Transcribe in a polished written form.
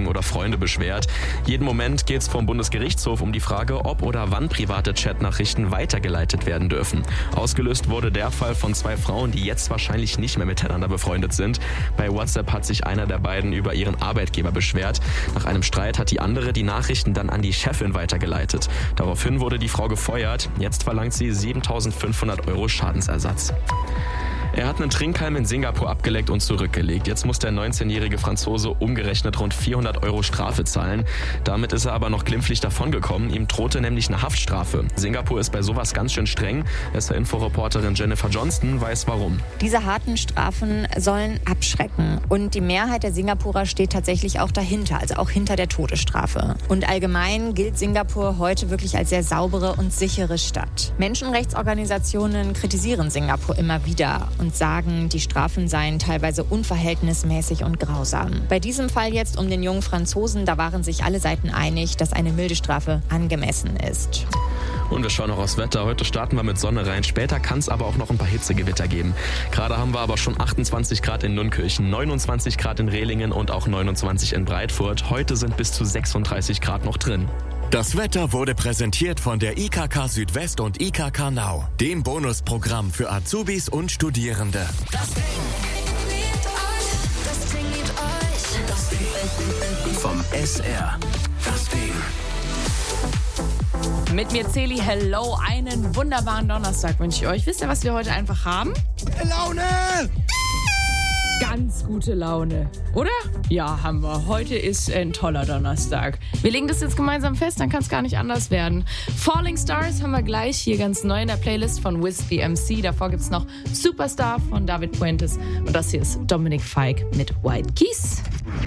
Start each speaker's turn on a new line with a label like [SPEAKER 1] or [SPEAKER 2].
[SPEAKER 1] Kollegen oder Freunde beschwert. Jeden Moment geht es vom Bundesgerichtshof um die Frage, ob oder wann private Chatnachrichten weitergeleitet werden dürfen. Ausgelöst wurde der Fall von 2 Frauen, die jetzt wahrscheinlich nicht mehr miteinander befreundet sind. Bei WhatsApp hat sich einer der beiden über ihren Arbeitgeber beschwert. Nach einem Streit hat die andere die Nachrichten dann an die Chefin weitergeleitet. Daraufhin wurde die Frau gefeuert. Jetzt verlangt sie 7.500 € Schadensersatz. Er hat einen Trinkhalm in Singapur abgeleckt und zurückgelegt. Jetzt muss der 19-jährige Franzose umgerechnet rund 400 € Strafe zahlen. Damit ist er aber noch glimpflich davongekommen. Ihm drohte nämlich eine Haftstrafe. Singapur ist bei sowas ganz schön streng. SR-Info-Reporterin Jennifer Johnston weiß warum.
[SPEAKER 2] Diese harten Strafen sollen abschrecken. Und die Mehrheit der Singapurer steht tatsächlich auch dahinter, also auch hinter der Todesstrafe. Und allgemein gilt Singapur heute wirklich als sehr saubere und sichere Stadt. Menschenrechtsorganisationen kritisieren Singapur immer wieder und sagen, die Strafen seien teilweise unverhältnismäßig und grausam. Bei diesem Fall jetzt um den jungen Franzosen, da waren sich alle Seiten einig, dass eine milde Strafe angemessen ist.
[SPEAKER 1] Und wir schauen noch aufs Wetter. Heute starten wir mit Sonne rein. Später kann es aber auch noch ein paar Hitzegewitter geben. Gerade haben wir aber schon 28 Grad in Nunnkirchen, 29 Grad in Rehlingen und auch 29 in Breitfurt. Heute sind bis zu 36 Grad noch drin.
[SPEAKER 3] Das Wetter wurde präsentiert von der IKK Südwest und IKK Now, dem Bonusprogramm für Azubis und Studierende.
[SPEAKER 4] Das Ding liebt euch. Das Ding vom SR. Das Ding.
[SPEAKER 5] Mit mir Celi, hello, einen wunderbaren Donnerstag wünsche ich euch. Wisst ihr, was wir heute einfach haben?
[SPEAKER 6] Laune!
[SPEAKER 5] Ganz gute Laune, oder? Ja, haben wir. Heute ist ein toller Donnerstag. Wir legen das jetzt gemeinsam fest, dann kann es gar nicht anders werden. Falling Stars haben wir gleich hier ganz neu in der Playlist von Wiz the MC. Davor gibt es noch Superstar von David Puentes. Und das hier ist Dominic Fike mit White Keys.